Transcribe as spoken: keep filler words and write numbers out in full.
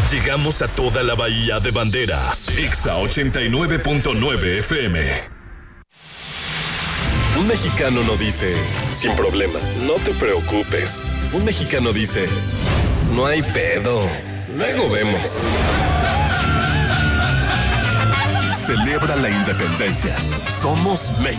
Llegamos a toda la bahía de Banderas. Exa ochenta y nueve punto nueve F M. Un mexicano no dice, sin problema, no te preocupes. Un mexicano dice, no hay pedo, luego vemos. Celebra la independencia. Somos México.